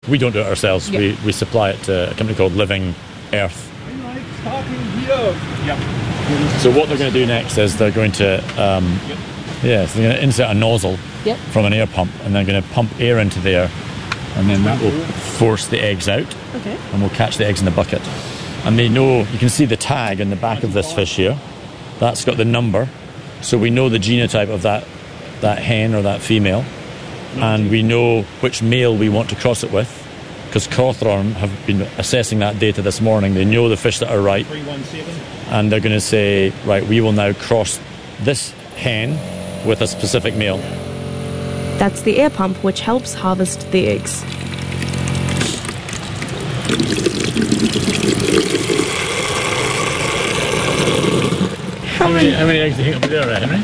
We don't do it ourselves. Yep. We supply it to a company called Living Earth. So what they're going to do next is they're going to so they're going to insert a nozzle from an air pump, and they're going to pump air into there, and then that will force the eggs out, and we'll catch the eggs in the bucket. And they know, you can see the tag in the back of this fish here. That's got the number, so we know the genotype of that hen or that female, and we know which male we want to cross it with, because Cawthron have been assessing that data this morning. They know the fish that are right, and they're going to say, right, we will now cross this hen with a specific male. That's the air pump which helps harvest the eggs. How many eggs do you think will be there, Henry?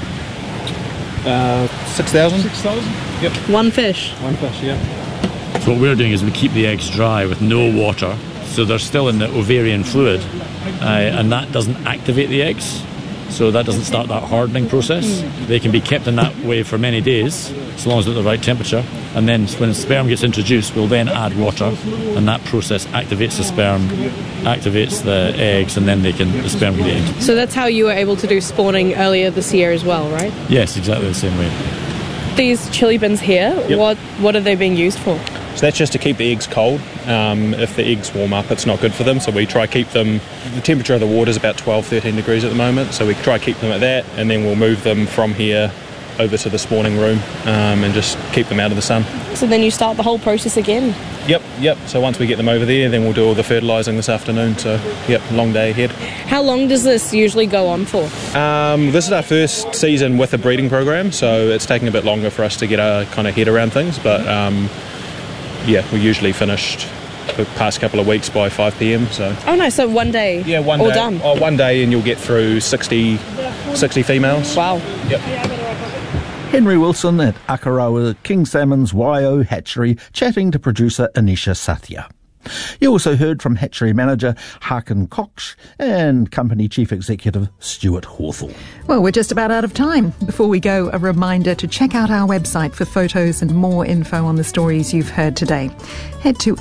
6,000. 6,000? Yep. One fish? One fish, yeah. So what we're doing is we keep the eggs dry with no water, so they're still in the ovarian fluid, and that doesn't activate the eggs, so that doesn't start that hardening process. They can be kept in that way for many days, as long as they're at the right temperature, and then when sperm gets introduced, we'll then add water, and that process activates the sperm, activates the eggs, and then the sperm can be eaten. So that's how you were able to do spawning earlier this year as well, right? Yes, exactly the same way. These chili bins here, what are they being used for? So that's just to keep the eggs cold. If the eggs warm up, it's not good for them, so we try to keep them, the temperature of the water is about 12, 13 degrees at the moment, so we try to keep them at that, and then we'll move them from here over to the spawning room and just keep them out of the sun. So then you start the whole process again? Yep. So once we get them over there, then we'll do all the fertilising this afternoon, so long day ahead. How long does this usually go on for? This is our first season with a breeding program, so it's taking a bit longer for us to get our kind of head around things, but we usually finished the past couple of weeks by 5 p.m. So. Oh no, so one day? Yeah, one all day. Done? Oh, one day and you'll get through 60 females. Wow. Yep. Henry Wilson at Akarawa King Salmon's YO Hatchery chatting to producer Anisha Sathya. You also heard from hatchery manager Hakan Koch and company chief executive Stuart Hawthorne. Well, we're just about out of time. Before we go, a reminder to check out our website for photos and more info on the stories you've heard today. Head to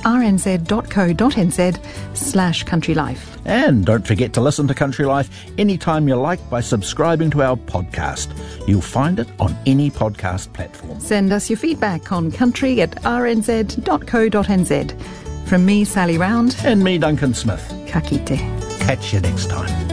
rnz.co.nz/countrylife. And don't forget to listen to Country Life anytime you like by subscribing to our podcast. You'll find it on any podcast platform. Send us your feedback on country@rnz.co.nz. From me, Sally Round. And me, Duncan Smith. Ka kite. Catch you next time.